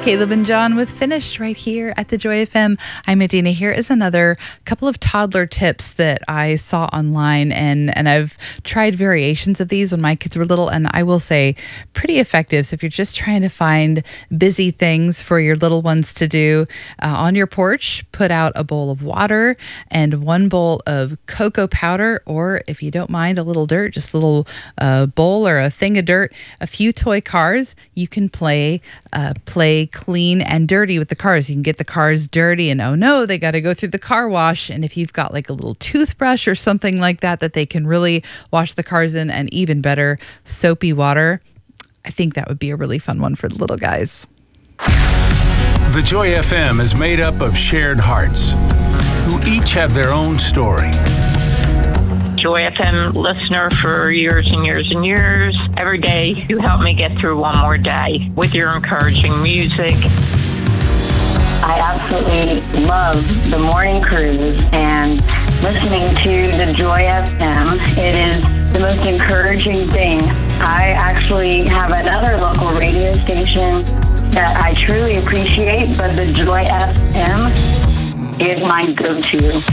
Caleb and John with Finished right here at the Joy FM. I'm Adina. Here is another couple of toddler tips that I saw online, and I've tried variations of these when my kids were little, and I will say pretty effective. So if you're just trying to find busy things for your little ones to do on your porch, put out a bowl of water and 1 bowl of cocoa powder, or if you don't mind, a little dirt, just a little bowl or a thing of dirt, a few toy cars. You can play clean and dirty with the cars. You can get the cars dirty and oh no, they got to go through the car wash. And if you've got like a little toothbrush or something like that they can really wash the cars in, and even better, soapy water, I think that would be a really fun one for the little guys. The Joy FM is made up of shared hearts who each have their own story. Joy FM listener for years and years and years. Every day you help me get through one more day with your encouraging music. I absolutely love the morning cruise and listening to the Joy FM. It is the most encouraging thing. I actually have another local radio station that I truly appreciate, but the Joy FM is my go-to.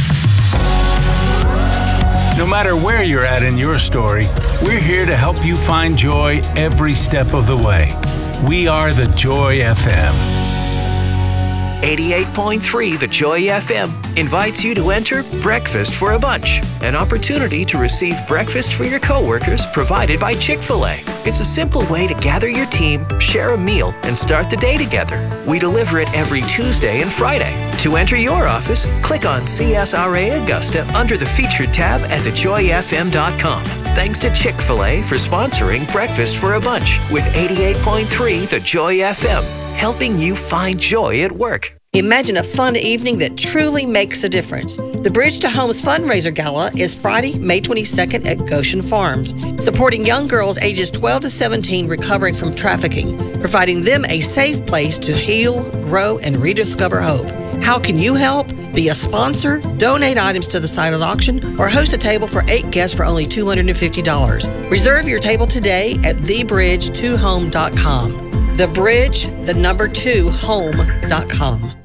No matter where you're at in your story, we're here to help you find joy every step of the way. We are the Joy FM. 88.3 The Joy FM invites you to enter Breakfast for a Bunch, an opportunity to receive breakfast for your coworkers provided by Chick-fil-A. It's a simple way to gather your team, share a meal, and start the day together. We deliver it every Tuesday and Friday. To enter your office, click on CSRA Augusta under the Featured tab at thejoyfm.com. Thanks to Chick-fil-A for sponsoring Breakfast for a Bunch with 88.3 The Joy FM, helping you find joy at work. Imagine a fun evening that truly makes a difference. The Bridge to Homes Fundraiser Gala is Friday, May 22nd at Goshen Farms, supporting young girls ages 12 to 17 recovering from trafficking, providing them a safe place to heal, grow, and rediscover hope. How can you help? Be a sponsor, donate items to the silent auction, or host a table for 8 guests for only $250. Reserve your table today at thebridge2home.com. The Bridge, the number 2 home.com.